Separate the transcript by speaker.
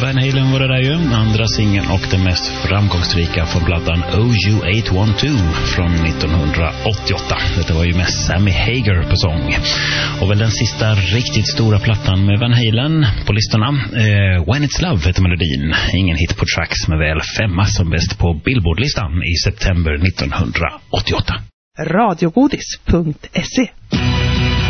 Speaker 1: Van Halen var det där ju. Andra singeln och den mest framgångsrika från plattan OU812 från 1988. Detta var ju med Sammy Hagar på sång. Och väl den sista riktigt stora plattan med Van Halen på listorna. When It's Love heter melodin. Ingen hit på Tracks, men väl 5 som bäst på Billboard-listan i september 1988.
Speaker 2: Radiogodis.se